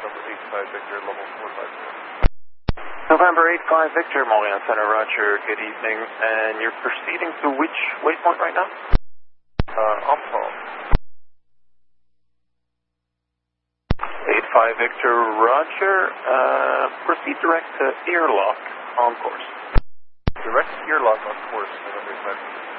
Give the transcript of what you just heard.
November 85 Victor, level 450. November 85 Victor, Montreal Center, roger, good evening. And you're proceeding to which waypoint right now? Optimal. 85 Victor, roger. Proceed direct to airlock on course. Direct earlock on course, November 85 Victor.